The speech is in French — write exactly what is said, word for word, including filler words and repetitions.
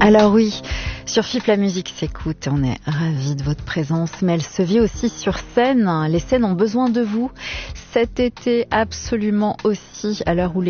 Alors oui, sur F I P la musique s'écoute, on est ravis de votre présence, mais elle se vit aussi sur scène. Les scènes ont besoin de vous. Cet été absolument aussi, à l'heure où les